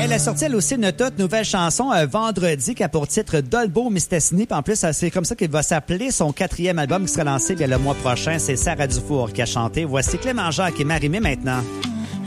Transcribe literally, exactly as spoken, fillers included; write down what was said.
Elle a sorti, elle aussi, une toute nouvelle chanson euh, vendredi qui a pour titre Dolbo Mistassini. Puis en plus, c'est comme ça qu'il va s'appeler son quatrième album qui sera lancé bien, le mois prochain. C'est Sarah Dufour qui a chanté. Voici Clément Jacques et Marie-Mé maintenant.